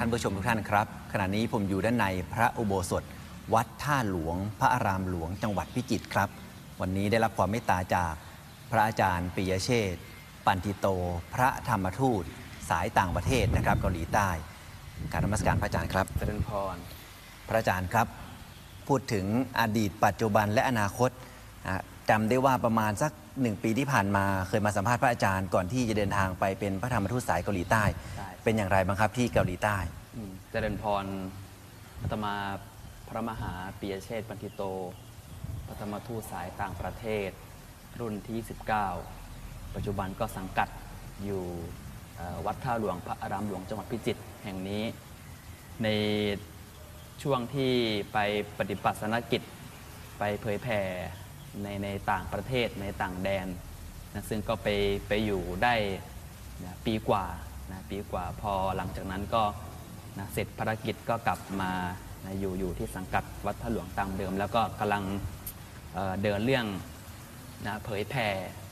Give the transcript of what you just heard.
ท่านผู้ชมทุกท่านครับขณะนี้ผมอยู่ด้านในพระอุโบสถวัดท่าหลวงพระอารามหลวงจังหวัดพิจิตรครับวันนี้ได้รับความเมตตาจากพระอาจารย์ปิยเชษฐ์ปันติโตพระธรรมทูตสายต่างประเทศนะครับเกาหลีใต้กราบนมัสการพระอาจารย์ครับเจริญพรพระอาจารย์ครับพูดถึงอดีตปัจจุบันและอนาคตจำได้ว่าประมาณสัก1 ปีที่ผ่านมาเคยมาสัมภาษณ์พระอาจารย์ก่อนที่จะเดินทางไปเป็นพระธรรมทูตสายเกาหลีใต้เป็นอย่างไรบ้างครับที่เกาหลีใต้เจริญพรอาตมาพระมหาปิยเชษฐ์ปันติโตพระธรรมทูตสายต่างประเทศรุ่นที่29ปัจจุบันก็สังกัดอยู่วัดท่าหลวงพระอารามหลวงจังหวัดพิจิตรแห่งนี้ในช่วงที่ไปปฏิบัติศาสนกิจไปเผยแผ่ในต่างประเทศในต่างแดนนะซึ่งก็ไปอยู่ได้นะปีกว่าพอหลังจากนั้นก็นะเสร็จภารกิจก็กลับมานะอยู่ที่สังกัดวัดท่าหลวงตามเดิมแล้วก็กำลังเดินเรื่องนะเผยแผ่